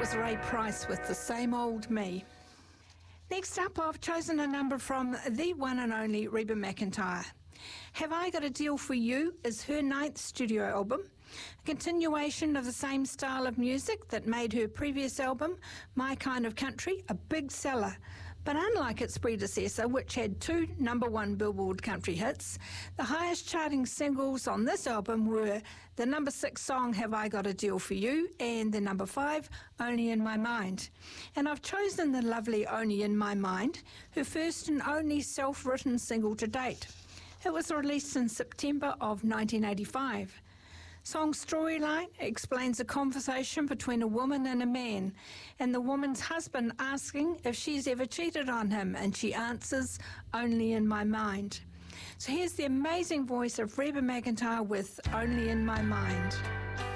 was Ray Price with The Same Old Me. Next up, I've chosen a number from the one and only Reba McEntire. Have I Got a Deal for You is her 9th studio album, a continuation of the same style of music that made her previous album, My Kind of Country, a big seller. But unlike its predecessor, which had 2 #1 Billboard country hits, the highest charting singles on this album were the number 6 song, Have I Got a Deal for You, and the number 5, Only in My Mind. And I've chosen the lovely Only in My Mind, her first and only self-written single to date. It was released in September of 1985. Song's storyline explains a conversation between a woman and a man, and the woman's husband asking if she's ever cheated on him, and she answers, only in my mind. So here's the amazing voice of Reba McEntire with Only in My Mind.